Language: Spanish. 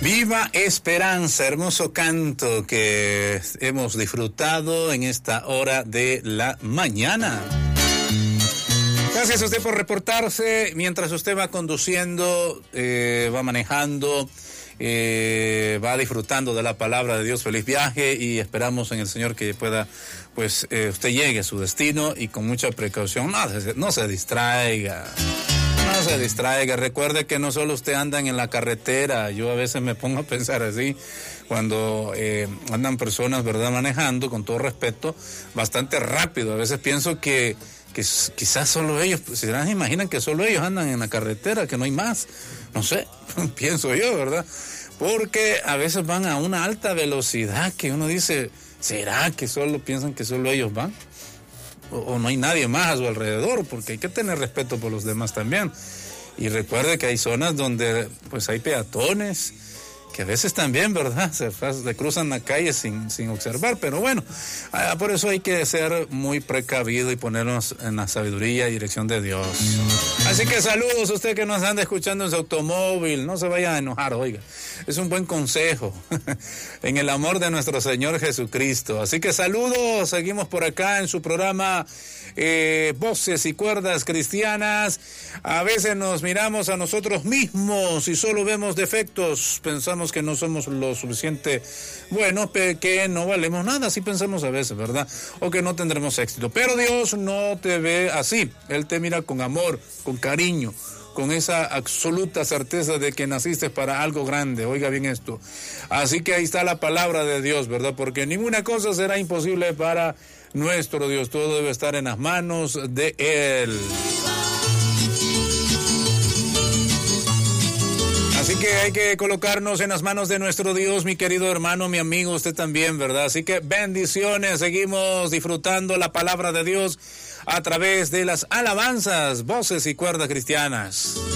Viva Esperanza, hermoso canto que hemos disfrutado en esta hora de la mañana. Gracias a usted por reportarse mientras usted va conduciendo, va manejando, va disfrutando de la palabra de Dios. Feliz viaje y esperamos en el Señor que pueda, pues, usted llegue a su destino y con mucha precaución. No se distraiga. No se distraiga, recuerde que no solo usted anda en la carretera. Yo a veces me pongo a pensar así, cuando andan personas, ¿verdad?, manejando, con todo respeto, bastante rápido. A veces pienso que quizás solo ellos, se imaginan que solo ellos andan en la carretera, que no hay más. No sé, pienso yo, ¿verdad? Porque a veces van a una alta velocidad que uno dice, ¿será que solo piensan que solo ellos van? O no hay nadie más a su alrededor, porque hay que tener respeto por los demás también. Y recuerde que hay zonas donde pues hay peatones que a veces también, ¿verdad?, se cruzan la calle sin observar, pero bueno, por eso hay que ser muy precavido y ponernos en la sabiduría y dirección de Dios. Así que saludos a usted que nos anda escuchando en su automóvil, no se vaya a enojar, oiga, es un buen consejo en el amor de nuestro Señor Jesucristo. Así que saludos, seguimos por acá en su programa Voces y Cuerdas Cristianas. A veces nos miramos a nosotros mismos y solo vemos defectos, pensamos que no somos lo suficiente buenos, que no valemos nada, así pensamos a veces, ¿verdad? O que no tendremos éxito. Pero Dios no te ve así, Él te mira con amor, con cariño, con esa absoluta certeza de que naciste para algo grande. Oiga bien esto. Así que ahí está la palabra de Dios, ¿verdad? Porque ninguna cosa será imposible para nuestro Dios. Todo debe estar en las manos de Él. Así que hay que colocarnos en las manos de nuestro Dios, mi querido hermano, mi amigo, usted también, ¿verdad? Así que bendiciones, seguimos disfrutando la palabra de Dios a través de las alabanzas, voces y cuerdas cristianas.